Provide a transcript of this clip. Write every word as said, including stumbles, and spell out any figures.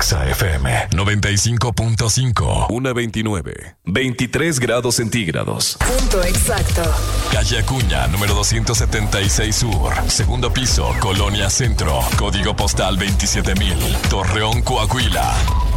Exa F M noventa y cinco punto cinco. una veintinueve. veintitrés grados centígrados. Punto exacto. Calle Acuña, número doscientos setenta y seis Sur. Segundo piso, Colonia Centro. Código postal veintisiete mil. Torreón, Coahuila.